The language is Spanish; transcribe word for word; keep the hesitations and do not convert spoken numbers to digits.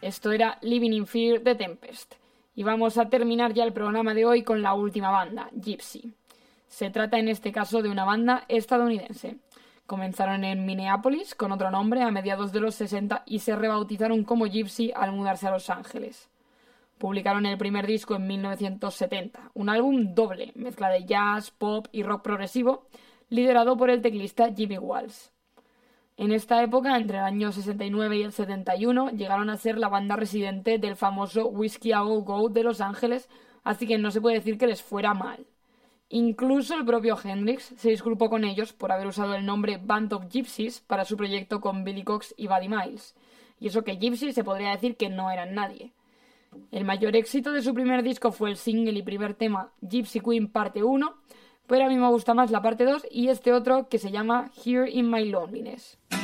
Esto era Living in Fear de Tempest. Y vamos a terminar ya el programa de hoy con la última banda, Gypsy. Se trata en este caso de una banda estadounidense. Comenzaron en Minneapolis con otro nombre a mediados de los sesenta y se rebautizaron como Gypsy al mudarse a Los Ángeles. Publicaron el primer disco en mil novecientos setenta, un álbum doble, mezcla de jazz, pop y rock progresivo, liderado por el teclista Jimmy Walsh. En esta época, entre el año sesenta y nueve y el setenta y uno, llegaron a ser la banda residente del famoso Whiskey A Go Go de Los Ángeles, así que no se puede decir que les fuera mal. Incluso el propio Hendrix se disculpó con ellos por haber usado el nombre Band of Gypsies para su proyecto con Billy Cox y Buddy Miles. Y eso que Gypsy se podría decir que no eran nadie. El mayor éxito de su primer disco fue el single y primer tema Gypsy Queen parte uno, pero a mí me gusta más la parte dos y este otro que se llama Here in My Loneliness.